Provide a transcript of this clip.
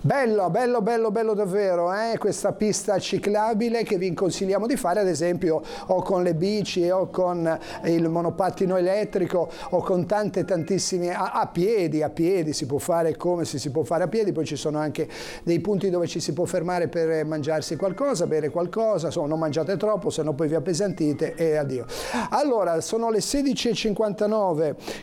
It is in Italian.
Bello, bello, bello, bello davvero, questa pista ciclabile che vi consigliamo di fare, ad esempio, o con le bici, o con il monopattino elettrico, o con tantissime, a piedi, si può fare come si può fare a piedi, poi ci sono anche dei punti dove ci si può fermare per mangiarsi qualcosa, bere qualcosa, insomma non mangiate troppo, se no poi vi appesantite e addio. Allora, sono le 16:59,